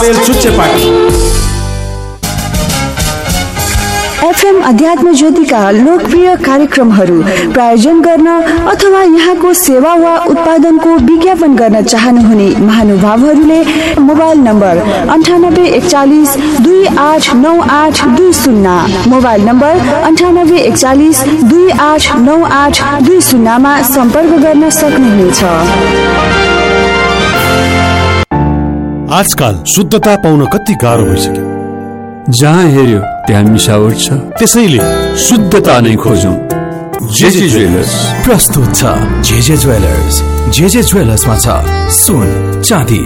सामेल चुच्चेपाटी। एफएम अध्यात्म ज्योतिका लोकप्रिय कार्यक्रमहरू प्रायोजन गर्न अथवा यहाँको सेवा वा उत्पादनको विज्ञापन गर्न चाहनुहुने महानुभावहरूले मोबाइल नम्बर 9841 289820, मोबाइल नम्बर 9841 289820 मा सम्पर्क गर्न सक्नुहुनेछ। आजकल शुद्धता पाउन कति गाह्रो भइसक्यो। जहाँ हेर्यो त्यहाँ मिसावट छ, त्यसैले शुद्धता नै खोजौं। जेजे ज्वेलर्स प्रस्तुत छ। जेजे ज्वेलर्समा छ सुन, चाँदी,